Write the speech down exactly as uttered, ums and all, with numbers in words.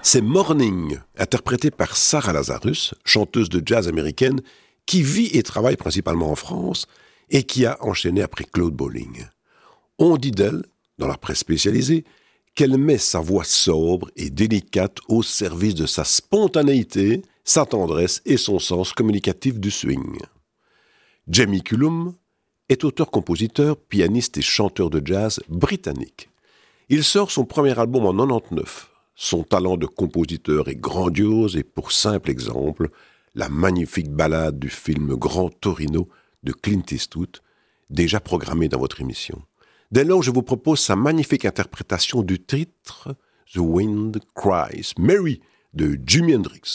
C'est Morning, interprété par Sarah Lazarus, chanteuse de jazz américaine, qui vit et travaille principalement en France et qui a enchaîné après Claude Bolling. On dit d'elle, dans la presse spécialisée, qu'elle met sa voix sobre et délicate au service de sa spontanéité, sa tendresse et son sens communicatif du swing. Jamie Cullum est auteur-compositeur, pianiste et chanteur de jazz britannique. Il sort son premier album en quatre-vingt-dix-neuf. Son talent de compositeur est grandiose et pour simple exemple, la magnifique ballade du film Grand Torino de Clint Eastwood, déjà programmée dans votre émission. Dès lors, je vous propose sa magnifique interprétation du titre « The Wind Cries Mary » de Jimi Hendrix.